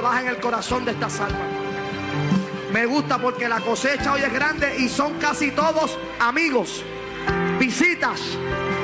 trabaja en el corazón de estas almas. Me gusta porque la cosecha hoy es grande y son casi todos amigos, visitas,